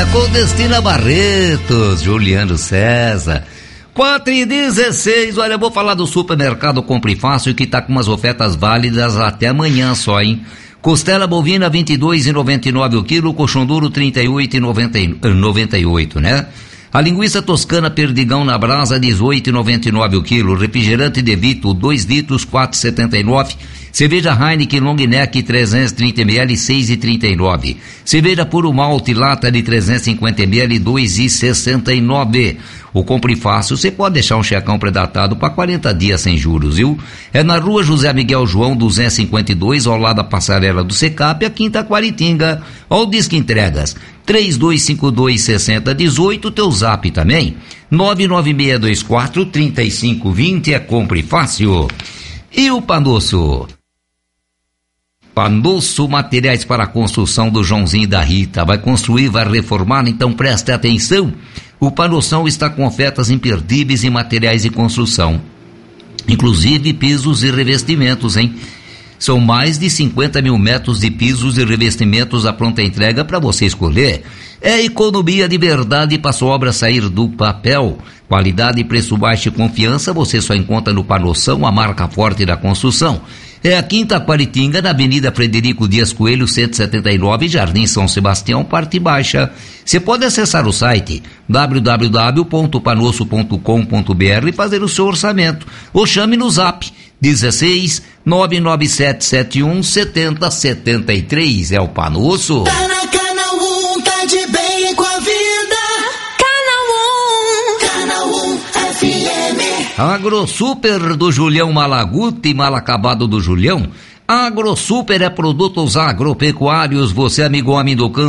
com Destina Barretos, Juliano César. 4h16, olha, eu vou falar do supermercado Compre Fácil, que tá com umas ofertas válidas até amanhã só, hein? Costela bovina R$ 22,99 o quilo, coxão duro R$ 38,98, né? A linguiça toscana Perdigão na brasa R$ 18,99 o quilo, refrigerante Devito 2 litros R$ 4,79, cerveja Heineken Long Neck 330 ml 6,39, cerveja Puro Malte lata de 350 ml 2,69. O Compre Fácil, você pode deixar um checão predatado para 40 dias sem juros, viu? É na rua José Miguel João 252, ao lado da passarela do Secap, a Quinta Quaritinga. Ó o Disque Entregas 3252-6018, teu zap também 99624-3520, é Compre Fácil. E o Panosso? Panosso Materiais para Construção do Joãozinho e da Rita. Vai construir, vai reformar, então preste atenção. O Panossão está com ofertas imperdíveis em materiais de construção, inclusive pisos e revestimentos, hein? São mais de 50 mil metros de pisos e revestimentos à pronta entrega para você escolher. É economia de verdade para sua obra sair do papel. Qualidade, preço baixo e confiança você só encontra no Panossão, a marca forte da construção. É a Quinta Quaritinga, na Avenida Frederico Dias Coelho, 179, Jardim São Sebastião, parte baixa. Você pode acessar o site www.panosso.com.br e fazer o seu orçamento. Ou chame no zap 16 99771 7073. É o Panosso. Tá na Canal 1, tá de bem com a vida. Canal 1 FM. AgroSuper do Julião Malaguti e Mal Acabado do Julião. AgroSuper é produtos agropecuários, você amigo homem do campo.